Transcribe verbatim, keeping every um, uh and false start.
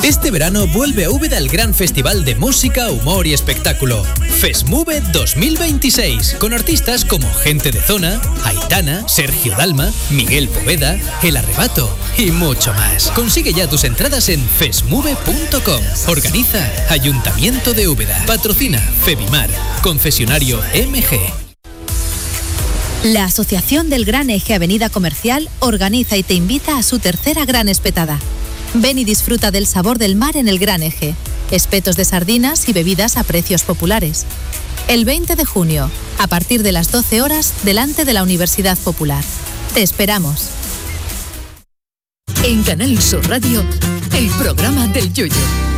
Este verano vuelve a Úbeda el gran festival de música, humor y espectáculo. FESMUVE dos mil veintiséis, con artistas como Gente de Zona, Aitana, Sergio Dalma, Miguel Poveda, El Arrebato y mucho más. Consigue ya tus entradas en fesmuve punto com. Organiza Ayuntamiento de Úbeda. Patrocina Febimar. Concesionario M G. La Asociación del Gran Eje Avenida Comercial organiza y te invita a su tercera Gran Espetada. Ven y disfruta del sabor del mar en el Gran Eje. Espetos de sardinas y bebidas a precios populares. El veinte de junio, a partir de las doce horas, delante de la Universidad Popular. Te esperamos. En Canal Sur Radio, el programa del Yoyo.